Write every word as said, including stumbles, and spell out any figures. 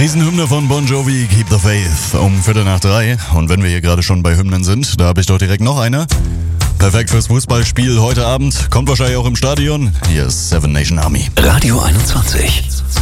Riesenhymne von Bon Jovi, Keep the Faith, um Viertel nach drei. Und wenn wir hier gerade schon bei Hymnen sind, da habe ich doch direkt noch eine. Perfekt fürs Fußballspiel heute Abend. Kommt wahrscheinlich auch im Stadion. Hier ist Seven Nation Army. Radio einundzwanzig.